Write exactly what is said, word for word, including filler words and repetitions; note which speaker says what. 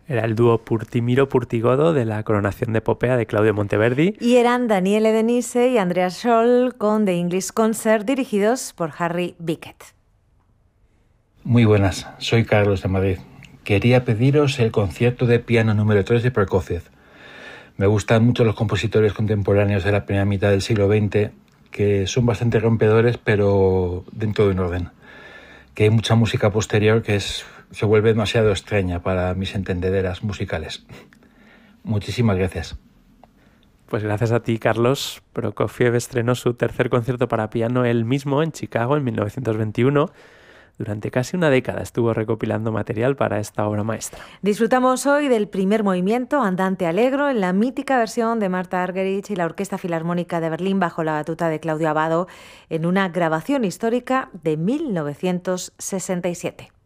Speaker 1: Era el dúo Purtimiro-Purtigodo de la Coronación de Popea de Claudio Monteverdi.
Speaker 2: Y eran Daniele Denise y Andreas Scholl con The English Concert, dirigidos por Harry Bickett.
Speaker 3: Muy buenas, soy Carlos de Madrid. Quería pediros el concierto de piano número tres de Prokofiev. Me gustan mucho los compositores contemporáneos de la primera mitad del siglo veinte, que son bastante rompedores, pero dentro de un orden. Que hay mucha música posterior que es, se vuelve demasiado extraña para mis entendederas musicales. Muchísimas gracias.
Speaker 1: Pues gracias a ti, Carlos. Prokofiev estrenó su tercer concierto para piano él mismo en Chicago en mil novecientos veintiuno. Durante casi una década estuvo recopilando material para esta obra maestra.
Speaker 2: Disfrutamos hoy del primer movimiento, Andante Allegro, en la mítica versión de Martha Argerich y la Orquesta Filarmónica de Berlín bajo la batuta de Claudio Abbado, en una grabación histórica de mil novecientos sesenta y siete.